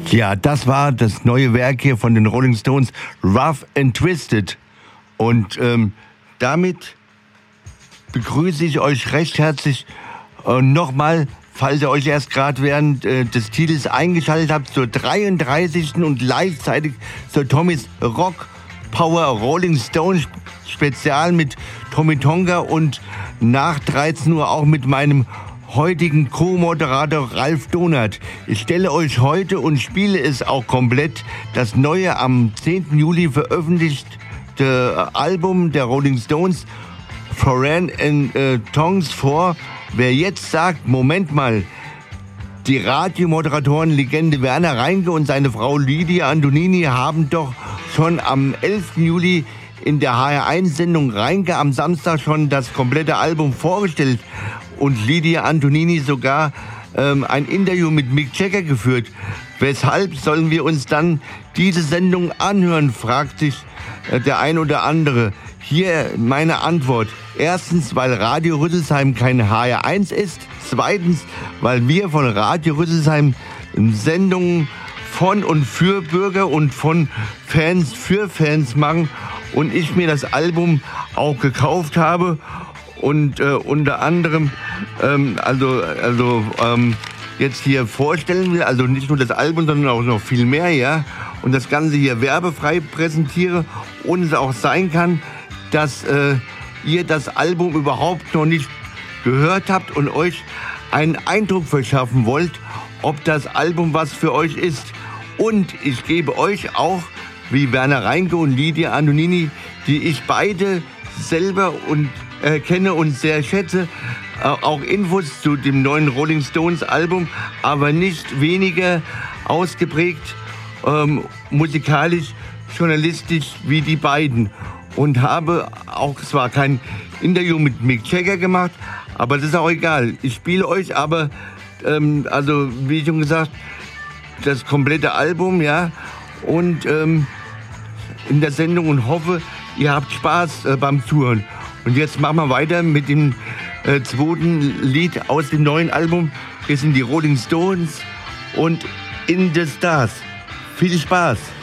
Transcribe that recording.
Ja, das war das neue Werk hier von den Rolling Stones, Rough and Twisted. Und damit begrüße ich euch recht herzlich nochmal, falls ihr euch erst gerade während des Titels eingeschaltet habt, zur 33. und gleichzeitig zur Tommys Rock Power Rolling Stones Spezial mit Tommy Tonga und nach 13 Uhr auch mit meinem heutigen Co-Moderator Ralf Donath. Ich stelle euch heute und spiele es auch komplett das neue am 10. Juli veröffentlichte Album der Rolling Stones, Foreign and Tongues, vor. Wer jetzt sagt, Moment mal, die Radiomoderatoren-Legende Werner Reinke und seine Frau Lydia Antonini haben doch schon am 11. Juli in der HR1-Sendung Reinke am Samstag schon das komplette Album vorgestellt und Lydia Antonini sogar ein Interview mit Mick Jagger geführt. Weshalb sollen wir uns dann diese Sendung anhören, fragt sich der ein oder andere. Hier meine Antwort. Erstens, weil Radio Rüsselsheim kein HR1 ist. Zweitens, weil wir von Radio Rüsselsheim Sendungen von und für Bürger und von Fans für Fans machen und ich mir das Album auch gekauft habe und unter anderem jetzt hier vorstellen will, also nicht nur das Album, sondern auch noch viel mehr, ja, und das Ganze hier werbefrei präsentiere und es auch sein kann, dass ihr das Album überhaupt noch nicht gehört habt und euch einen Eindruck verschaffen wollt, ob das Album was für euch ist. Und ich gebe euch auch, wie Werner Reinke und Lydia Antonini, die ich beide selber und kenne und sehr schätze, auch Infos zu dem neuen Rolling Stones Album, aber nicht weniger ausgeprägt musikalisch, journalistisch wie die beiden. Und habe auch zwar kein Interview mit Mick Jagger gemacht, aber das ist auch egal. Ich spiele euch aber, also wie schon gesagt, das komplette Album, ja, und in der Sendung und hoffe, ihr habt Spaß beim Zuhören. Und jetzt machen wir weiter mit dem zweiten Lied aus dem neuen Album. Wir sind die Rolling Stones und In the Stars. Viel Spaß!